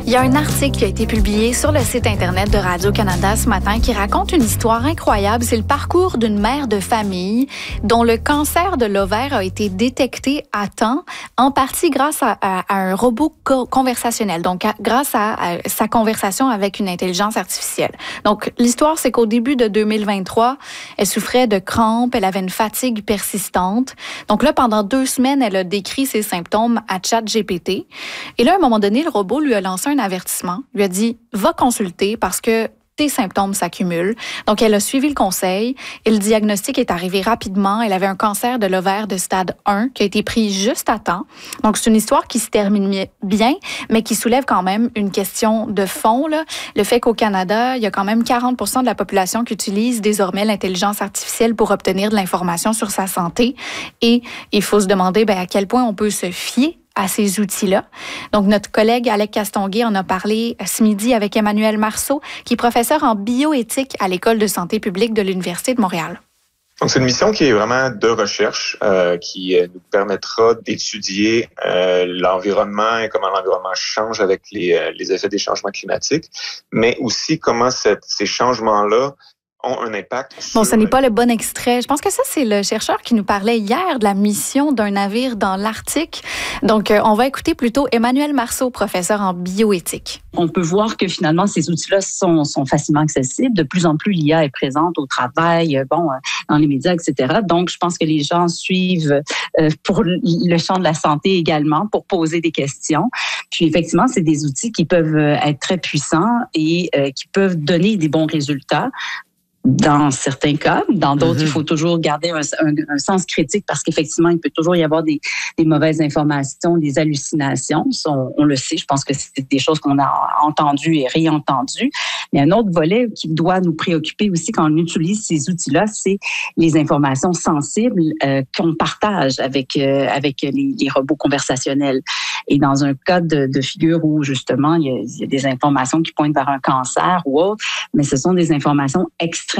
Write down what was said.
Il y a un article qui a été publié sur le site Internet de Radio-Canada ce matin qui raconte une histoire incroyable. C'est le parcours d'une mère de famille dont le cancer de l'ovaire a été détecté à temps, en partie grâce à un robot conversationnel, donc grâce à sa conversation avec une intelligence artificielle. Donc, l'histoire, c'est qu'au début de 2023, elle souffrait de crampes, elle avait une fatigue persistante. Donc là, pendant 2 semaines, elle a décrit ses symptômes à ChatGPT. Et là, à un moment donné, le robot lui a lancé un avertissement, lui a dit « Va consulter parce que tes symptômes s'accumulent ». Donc, elle a suivi le conseil et le diagnostic est arrivé rapidement. Elle avait un cancer de l'ovaire de stade 1 qui a été pris juste à temps. Donc, c'est une histoire qui se termine bien, mais qui soulève quand même une question de fond, là. Le fait qu'au Canada, il y a quand même 40% de la population qui utilise désormais l'intelligence artificielle pour obtenir de l'information sur sa santé. Et il faut se demander à quel point on peut se fier à ces outils-là. Donc, notre collègue Alec Castonguay en a parlé ce midi avec Emmanuel Marceau, qui est professeur en bioéthique à l'École de santé publique de l'Université de Montréal. Donc, c'est une mission qui est vraiment de recherche, qui nous permettra d'étudier l'environnement et comment l'environnement change avec les effets des changements climatiques, mais aussi comment ces changements-là ont un impact sur... Bon, ce n'est pas le bon extrait. Je pense que ça, c'est le chercheur qui nous parlait hier de la mission d'un navire dans l'Arctique. Donc, on va écouter plutôt Emmanuel Marceau, professeur en bioéthique. On peut voir que finalement, ces outils-là sont facilement accessibles. De plus en plus, l'IA est présente au travail, dans les médias, etc. Donc, je pense que les gens suivent pour le champ de la santé également, pour poser des questions. Puis, effectivement, c'est des outils qui peuvent être très puissants et qui peuvent donner des bons résultats. Dans certains cas, dans d'autres, il faut toujours garder un sens critique parce qu'effectivement, il peut toujours y avoir des mauvaises informations, des hallucinations. Ça, on le sait, je pense que c'est des choses qu'on a entendues et réentendues. Mais un autre volet qui doit nous préoccuper aussi quand on utilise ces outils-là, c'est les informations sensibles qu'on partage avec les robots conversationnels. Et dans un cas de figure où justement, il y a des informations qui pointent vers un cancer ou autre, mais ce sont des informations extrêmement